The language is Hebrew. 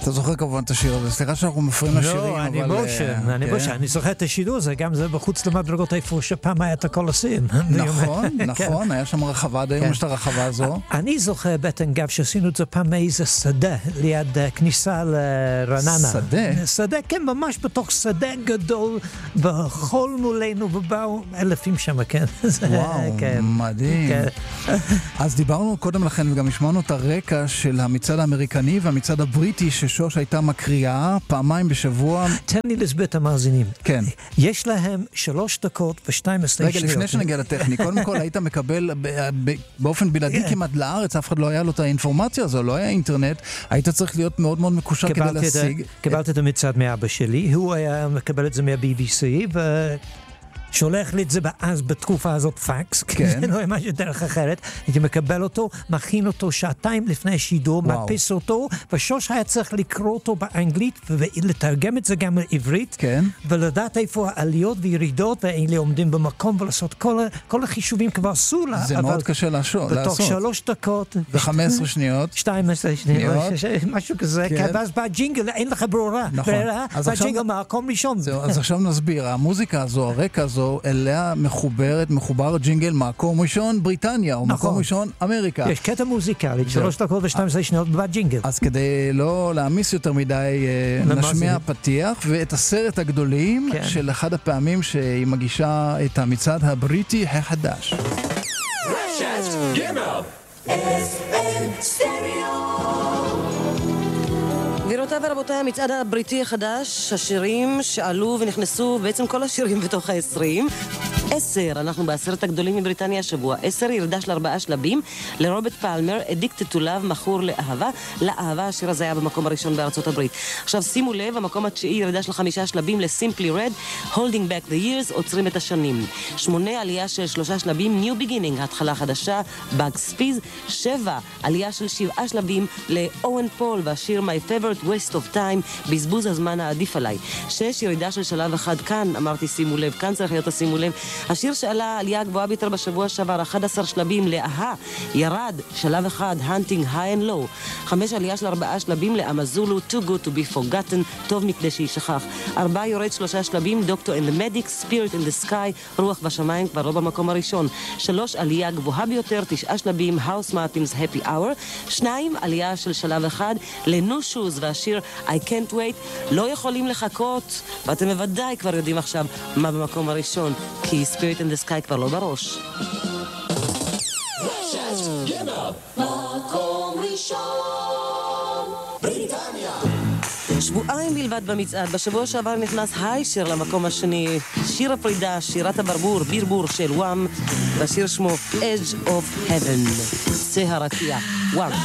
אתה זוכר כמובן את השיר הזה, סליחה שאנחנו מפריעים לשירים, לא, אני משה, אני זוכר את השידור, זה גם זה בחוץ למדרגות איפה שפעם היה את הקולוסיאום. נכון, היה שם רחבה, עד היום יש את הרחבה הזו. אני זוכר בטן גב שעשינו את זה פעם מאיזה שדה, ליד כניסה לרננה. שדה, כן, ממש בתוך שדה גדול, בחול מולנו, ובאו אלפים שם, כן. וואו, מדהים. אז דיברנו קודם לכן, וגם השמענו את הרקע של המצעד האמריקני והמצעד הבריטי, ששוש הייתה מקריאה פעמיים בשבוע. תן לי לסביר את המאזינים. כן. יש להם 3 דקות ו12 שניות. רגע, לפני שנגיע לטכני, קודם כל היית מקבל באופן בלעדי כמעט לארץ, אף אחד לא היה לו את האינפורמציה הזו, לא היה אינטרנט, היית צריך להיות מאוד מאוד מקושר כדי להשיג. קיבלתי את המצעד מאבא שלי, הוא היה מקבל את זה מה-BBC, שולח לי את זה אז בתקופה הזאת פקס, כן. זה לא היה משהו דרך אחרת, הייתי מקבל אותו, מכין אותו 2 שעות לפני השידור, מדפיס אותו, ושוש היה צריך לקרוא אותו באנגלית, ולתרגם את זה גם לעברית, כן. ולדעת איפה העליות וירידות, ואלה עומדים במקום, ולעשות כל החישובים כבר עשו לה. זה מאוד קשה לעשות. בתוך 3 דקות. ו15 שניות. 12 שניות. משהו כזה, ואז בא ג'ינגל, אין לך ברורה. נכון. בא ג'ינגל מהקום ראשון. אז עכשיו נסביר, המוזיקה הזו, הרקע הזו, אליה מחובר ג'ינגל מקום ראשון בריטניה, או מקום ראשון אמריקה. יש קטע מוזיקלי, 3 דקות ו12 שניות בג'ינגל. אז כדי לא להעמיס יותר מדי, נשמיע פתיח, ואת הסרט הגדולים של אחד הפעמים שהיא מגישה את המצעד הבריטי החדש. גבירותיי ורבותיי, המצעד הבריטי החדש, השירים שעלו ונכנסו, בעצם כל השירים בתוך ה-20. 10, אנחנו בעשרת הגדולים מבריטניה השבוע. 10, ירידה של 4 שלבים לרוברט פלמר, Addicted to Love, מכור לאהבה. לאהבה, השיר הזה היה במקום הראשון בארצות הברית. עכשיו שימו לב, המקום התשיעי, ירידה של 5 שלבים ל-Simply Red, Holding Back the Years, עוצרים את השנים. 8, עלייה של 3 שלבים, New Beginning, התחלה חדשה, Bugs Fizz. 7, עלייה של 7 שלבים לאוון פול, והשיר My Favorite Waste of Time, בזבוז הזמן העדיף עליי. 6, ירידה של שלב אחד כאן, אמרתי שימו לב, כאן צריך להיות שימו לב. השיר שעלה עלייה גבוהה ביותר בשבוע שעבר, 11 שלבים לאהה, ירד שלב אחד, Hunting High and Low. 5, עלייה של 4 שלבים לאמזולו, Too Good to be Forgotten, טוב מכדי שישכח. 4, יורד 3 שלבים, Doctor and the Medic, Spirit in the Sky, רוח בשמיים, כבר לא במקום הראשון. 3, עלייה גבוהה ביותר, 9 שלבים, House Martins Happy Hour. 2, עלייה של שלב אחד ל-New Shoes, והשיר I Can't Wait, לא יכולים לחכות, ואתם בוודאי כבר יודעים עכשיו מה במקום הראשון, כי Spirit in the Sky כבר לא בראש. מקום ראשון, בריטניה. שבועיים בלבד במצעד, בשבוע שעבר נכנס היישר למקום השני, שיר הפרידה, שירת הברבור, בירבור של וואם, והשיר שמו Edge of Heaven, צה הרקיע, וואם.